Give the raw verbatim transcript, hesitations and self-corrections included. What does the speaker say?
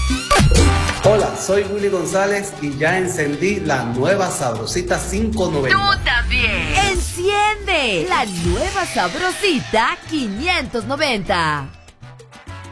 Hola, soy Willy González y ya encendí la nueva Sabrosita quinientos noventa. ¡Tú también! ¡Enciende la nueva Sabrosita quinientos noventa!